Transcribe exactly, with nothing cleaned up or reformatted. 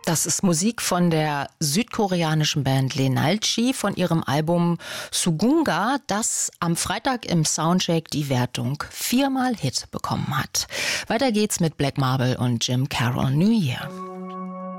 Das ist Musik von der südkoreanischen Band Lenalchi von ihrem Album Sugunga, das am Freitag im Soundcheck die Wertung viermal Hit bekommen hat. Weiter geht's mit Black Marble und Jim Carroll New Year.